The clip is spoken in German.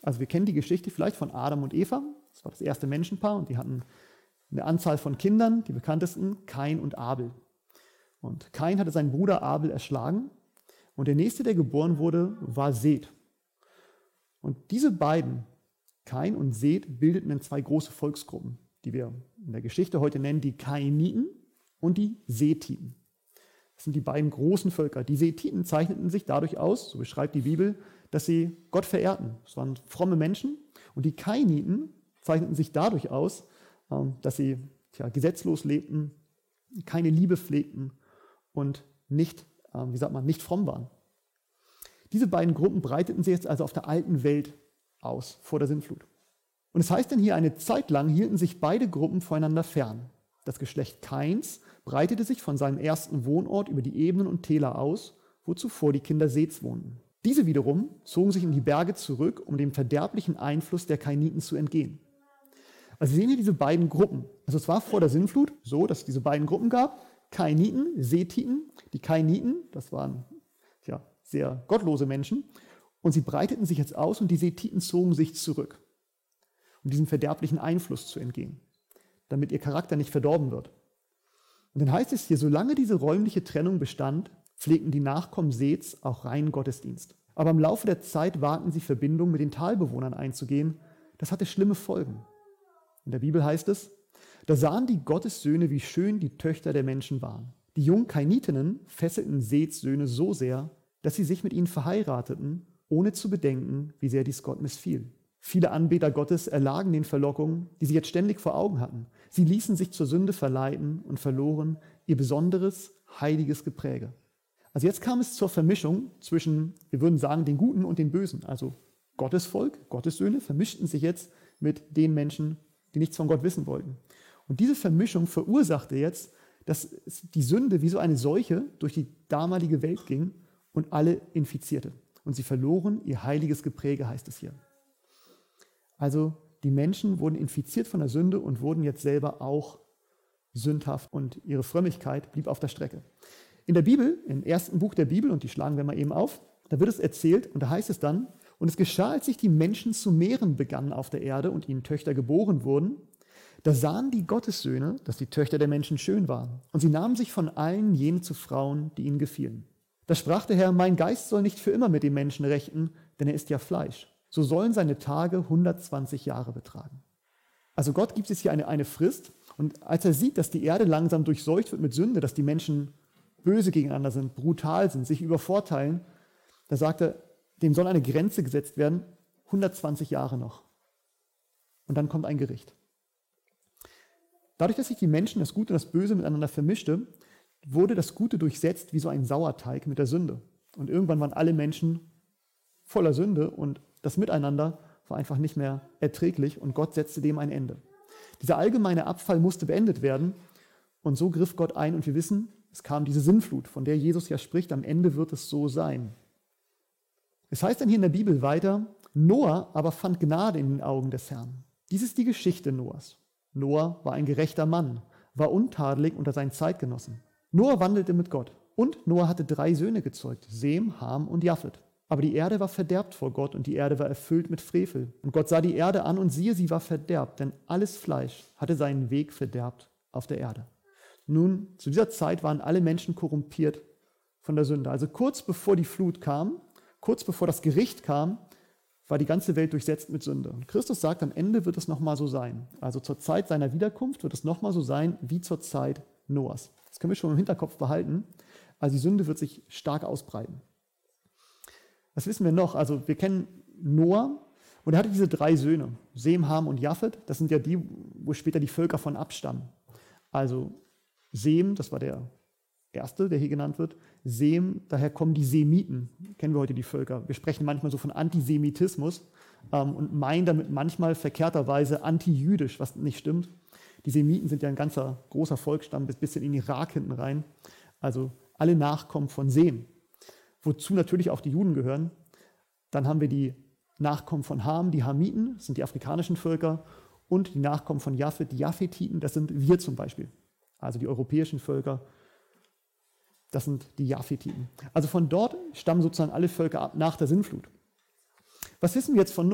Also wir kennen die Geschichte vielleicht von Adam und Eva. Das war das erste Menschenpaar und die hatten eine Anzahl von Kindern, die bekanntesten Kain und Abel. Und Kain hatte seinen Bruder Abel erschlagen und der nächste, der geboren wurde, war Seth. Und diese beiden, Kain und Seth, bildeten dann zwei große Volksgruppen, die wir in der Geschichte heute nennen die Kainiten und die Sethiten. Das sind die beiden großen Völker. Die Sethiten zeichneten sich dadurch aus, so beschreibt die Bibel, dass sie Gott verehrten. Das waren fromme Menschen. Und die Kainiten zeichneten sich dadurch aus, dass sie gesetzlos lebten, keine Liebe pflegten und nicht fromm waren. Diese beiden Gruppen breiteten sich jetzt also auf der alten Welt aus, vor der Sintflut. Und es heißt denn hier, eine Zeit lang hielten sich beide Gruppen voneinander fern. Das Geschlecht Kains breitete sich von seinem ersten Wohnort über die Ebenen und Täler aus, wo zuvor die Kinder Seths wohnten. Diese wiederum zogen sich in die Berge zurück, um dem verderblichen Einfluss der Kainiten zu entgehen. Also Sie sehen hier diese beiden Gruppen. Also es war vor der Sintflut so, dass es diese beiden Gruppen gab, Kainiten, Sethiten. Die Kainiten, das waren sehr gottlose Menschen, und sie breiteten sich jetzt aus und die Sethiten zogen sich zurück, um diesem verderblichen Einfluss zu entgehen, damit ihr Charakter nicht verdorben wird. Und dann heißt es hier, solange diese räumliche Trennung bestand, pflegten die Nachkommen Seths auch reinen Gottesdienst. Aber im Laufe der Zeit wagten sie Verbindungen mit den Talbewohnern einzugehen. Das hatte schlimme Folgen. In der Bibel heißt es, da sahen die Gottessöhne, wie schön die Töchter der Menschen waren. Die jungen Kainitinnen fesselten Seths Söhne so sehr, dass sie sich mit ihnen verheirateten, ohne zu bedenken, wie sehr dies Gott missfiel. Viele Anbeter Gottes erlagen den Verlockungen, die sie jetzt ständig vor Augen hatten. Sie ließen sich zur Sünde verleiten und verloren ihr besonderes, heiliges Gepräge. Also jetzt kam es zur Vermischung zwischen, wir würden sagen, den Guten und den Bösen. Also Gottes Volk, Gottes Söhne vermischten sich jetzt mit den Menschen, die nichts von Gott wissen wollten. Und diese Vermischung verursachte jetzt, dass die Sünde wie so eine Seuche durch die damalige Welt ging und alle infizierte. Und sie verloren ihr heiliges Gepräge, heißt es hier. Also die Menschen wurden infiziert von der Sünde und wurden jetzt selber auch sündhaft und ihre Frömmigkeit blieb auf der Strecke. In der Bibel, im ersten Buch der Bibel, und die schlagen wir mal eben auf, da wird es erzählt und da heißt es dann, und es geschah, als sich die Menschen zu mehren begannen auf der Erde und ihnen Töchter geboren wurden, da sahen die Gottessöhne, dass die Töchter der Menschen schön waren. Und sie nahmen sich von allen jenen zu Frauen, die ihnen gefielen. Da sprach der Herr, mein Geist soll nicht für immer mit dem Menschen rechten, denn er ist ja Fleisch. So sollen seine Tage 120 Jahre betragen. Also Gott gibt es hier eine Frist. Und als er sieht, dass die Erde langsam durchseucht wird mit Sünde, dass die Menschen böse gegeneinander sind, brutal sind, sich übervorteilen, da sagt er, dem soll eine Grenze gesetzt werden, 120 Jahre noch. Und dann kommt ein Gericht. Dadurch, dass sich die Menschen, das Gute und das Böse miteinander vermischte, wurde das Gute durchsetzt wie so ein Sauerteig mit der Sünde. Und irgendwann waren alle Menschen voller Sünde und das Miteinander war einfach nicht mehr erträglich und Gott setzte dem ein Ende. Dieser allgemeine Abfall musste beendet werden und so griff Gott ein und wir wissen, es kam diese Sintflut, von der Jesus ja spricht, am Ende wird es so sein. Es heißt dann hier in der Bibel weiter, Noah aber fand Gnade in den Augen des Herrn. Dies ist die Geschichte Noahs. Noah war ein gerechter Mann, war untadelig unter seinen Zeitgenossen. Noah wandelte mit Gott und Noah hatte 3 Söhne gezeugt, Sem, Ham und Japhet. Aber die Erde war verderbt vor Gott und die Erde war erfüllt mit Frevel. Und Gott sah die Erde an und siehe, sie war verderbt, denn alles Fleisch hatte seinen Weg verderbt auf der Erde. Nun, zu dieser Zeit waren alle Menschen korrumpiert von der Sünde. Also kurz bevor die Flut kam, kurz bevor das Gericht kam, war die ganze Welt durchsetzt mit Sünde. Und Christus sagt, am Ende wird es nochmal so sein. Also zur Zeit seiner Wiederkunft wird es nochmal so sein wie zur Zeit Noahs. Das können wir schon im Hinterkopf behalten. Also die Sünde wird sich stark ausbreiten. Was wissen wir noch? Also wir kennen Noah und er hatte diese 3 Söhne, Sem, Ham und Japhet. Das sind ja die, wo später die Völker von abstammen. Also Sem, das war der erste, der hier genannt wird. Sem, daher kommen die Semiten. Kennen wir heute die Völker. Wir sprechen manchmal so von Antisemitismus und meinen damit manchmal verkehrterweise antijüdisch, was nicht stimmt. Die Semiten sind ja ein ganzer großer Volksstamm bis in den Irak hinten rein. Also alle Nachkommen von Sem, wozu natürlich auch die Juden gehören. Dann haben wir die Nachkommen von Ham, die Hamiten, das sind die afrikanischen Völker, und die Nachkommen von Japhet, die Japhetiten, das sind wir zum Beispiel. Also die europäischen Völker, das sind die Japhetiten. Also von dort stammen sozusagen alle Völker ab nach der Sintflut. Was wissen wir jetzt von Noah?